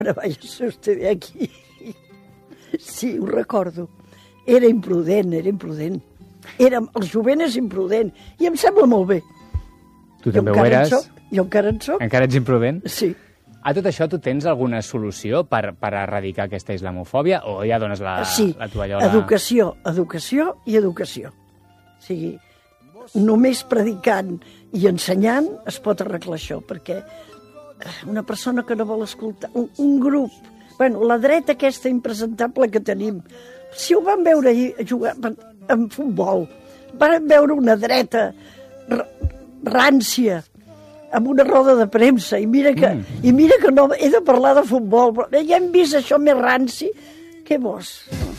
Vaya usted de aquí. Sí, ho recordo. Era imprudent. El jovent és imprudent. I em sembla molt bé. Tu també ho eres? Jo encara en soc. Encara ets imprudent? Sí. A tot això, tu tens alguna solució per erradicar aquesta islamofòbia o ja dones la tovallola? Educació i educació. O sigui, només predicant i ensenyant es pot arreglar això, perquè una persona que no vol escoltar, un grup, bueno, la dreta aquesta impresentable que tenim, si ho van veure ahir jugar en futbol, van veure una dreta rància, amb una roda de premsa, i mira que no he de parlar de futbol, però ja hem vist això més ranci. Què vols?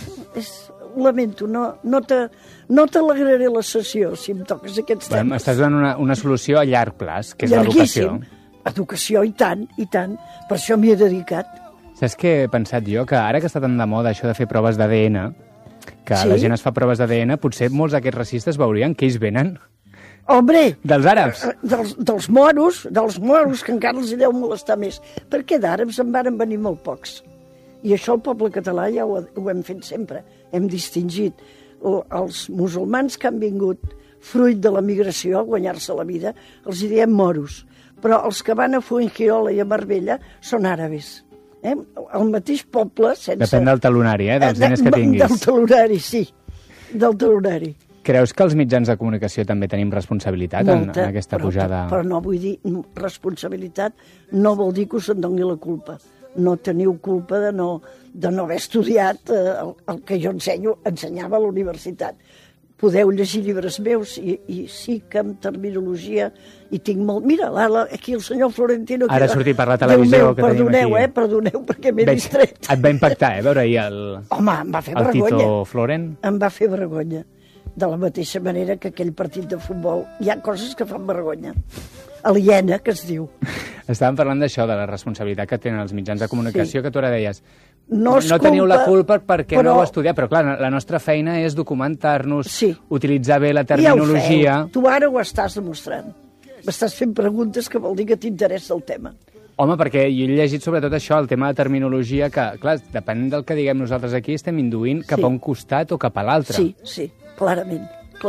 Ho lamento, no t'alegraré la sessió si em toques aquests temes. M'estàs donant una solució a llarg plaç, que és l'educació. Educació, i tant. Per això m'hi he dedicat. Saps què he pensat jo? Que ara que està tan de moda això de fer proves d'ADN, que la gent es fa proves d'ADN, potser molts d'aquests racistes veurien que ells venen... Hombre! Dels àrabs. Dels moros, que encara els deu molestar més. Perquè d'àrabs en varen venir molt pocs. I això el poble català ja ho hem fet sempre. Hem distingit els musulmans que han vingut fruit de la migració a guanyar-se la vida, els hi diem moros. Però els que van a Fuengirola i a Marbella són àrabs. El mateix poble sense... Depèn del talonari, dels diners que tinguis. Del talonari, sí. Del talonari. Creus que els mitjans de comunicació també tenim responsabilitat en aquesta pujada? Però no vull dir responsabilitat, no vol dir que us en doni la culpa. No teniu culpa de no haver estudiat el que jo ensenyava a la universitat. Podeu llegir llibres meus i sí que amb terminologia hi tinc molt... Mira, aquí el senyor Florentino... Ara ha sortit per la televisió que tenim aquí. Perdoneu, perquè m'he distret. Et va impactar, veure ahir el... Home, em va fer vergonya. El Tito Floren? Em va fer vergonya. De la mateixa manera que aquell partit de futbol. Hi ha coses que fan vergonya. Aliena, que es diu. Estàvem parlant d'això, de la responsabilitat que tenen els mitjans de comunicació, que tu ara deies. No culpa, teniu la culpa perquè no heu estudiat, però clar, la nostra feina és documentar-nos, utilitzar bé la terminologia... Ja ho feu. Tu ara ho estàs demostrant. M'estàs fent preguntes que vol dir que t'interessa el tema. Home, perquè jo he llegit sobretot això, el tema de terminologia, que, clar, depèn del que diguem nosaltres aquí, estem induint cap a un costat o cap a l'altre. Sí, clarament.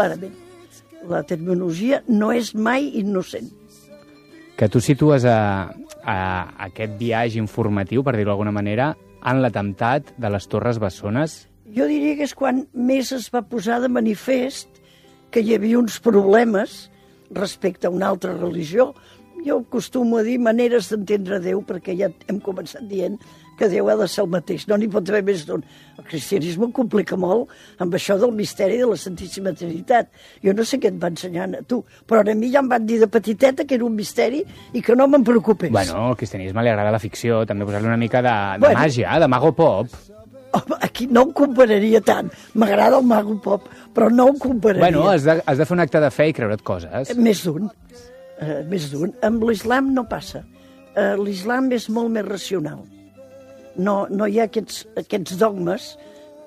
La terminologia no és mai innocent. Que tu situes a aquest viatge informatiu, per dir-ho d'alguna manera, en l'atemptat de les Torres Bessones? Jo diria que és quan més es va posar de manifest que hi havia uns problemes respecte a una altra religió. Jo acostumo a dir maneres d'entendre Déu, perquè ja hem començat dient que Déu ha de ser el mateix, no n'hi pot haver més d'un. El cristianisme complica molt amb això del misteri de la Santíssima Trinitat. Jo no sé què et va ensenyar a tu, però a mi ja em van dir de petiteta que era un misteri i que no me'n preocupés. Bueno, al cristianisme li agrada la ficció, també posar-li una mica de màgia, de mago pop. Home, aquí no ho compararia tant. M'agrada el mago pop, però no ho compararia. Bueno, has de fer un acte de fe i creure't coses. Més d'un. Amb l'islam no passa. L'islam és molt més racional. No hi ha aquests dogmes.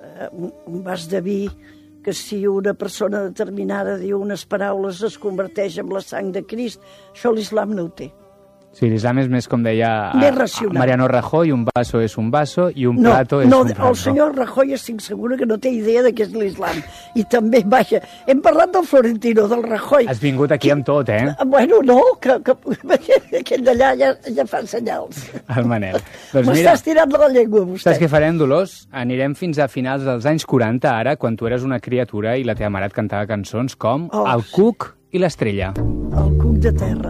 Vas de dir que si una persona determinada diu unes paraules es converteix en la sang de Crist. Això l'islam no ho té. Sí, l'islam és més, com deia Mariano Rajoy, un vaso és un vaso i un plato és un plato. No, el senyor Rajoy estic segura que no té idea de què és l'islam. I també, vaja, hem parlat del Florentino, del Rajoy. Has vingut aquí amb tot, eh? Bueno, no, que aquell d'allà ja fa senyals. El Manel. M'estàs tirant de la llengua, vostè. Saps què farem, Dolors? Anirem fins a finals dels anys 40, ara, quan tu eres una criatura i la teva mare et cantava cançons com El cuc i l'estrella. El cuc de terra.